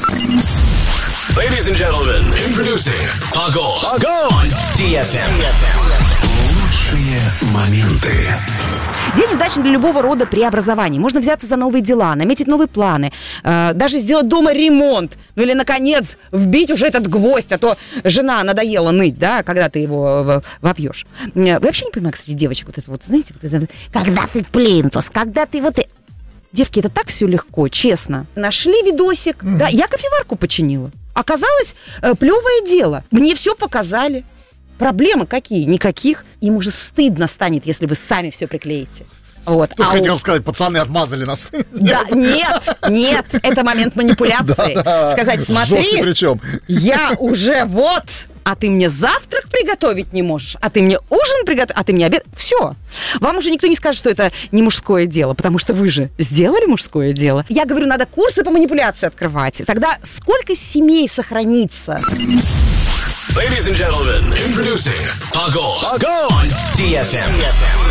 Ladies and gentlemen, introducing Pago on DFM. Лучшие моменты. День удачный для любого рода преобразований. Можно взяться за новые дела, наметить новые планы, даже сделать дома ремонт. Ну или, наконец, вбить уже этот гвоздь, а то жена надоела ныть, да, когда ты его вопьешь. Я вообще не понимаю, кстати, девочек, вот это вот, знаете, вот это, когда ты плинтус, когда ты вот... Девки, это так все легко, честно. Нашли видосик, да, я кофеварку починила. Оказалось, плевое дело. Мне все показали. Проблемы какие? Никаких. Им уже стыдно станет, если вы сами все приклеите. Вот. Кто хотел сказать, пацаны отмазали нас. Да, нет, это момент манипуляции. Сказать, смотри, я уже вот, а ты мне завтрак приготовить не можешь, а ты мне ужин приготовить, а ты мне обед. Все. Вам уже никто не скажет, что это не мужское дело, потому что вы же сделали мужское дело. Я говорю, надо курсы по манипуляции открывать. Тогда сколько семей сохранится? Ladies and gentlemen, introducing Pago on DFM.